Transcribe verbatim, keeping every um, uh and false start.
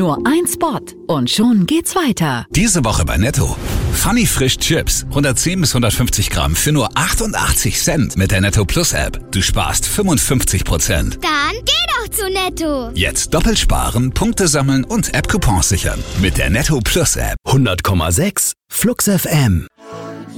Nur ein Spot und schon geht's weiter. Diese Woche bei Netto. Funny Frisch Chips. hundertzehn bis hundertfünfzig Gramm für nur achtundachtzig Cent mit der Netto Plus App. Du sparst fünfundfünfzig Prozent. Dann geh doch zu Netto. Jetzt doppelt sparen, Punkte sammeln und App-Coupons sichern. Mit der Netto Plus App. hundert Komma sechs Flux F M.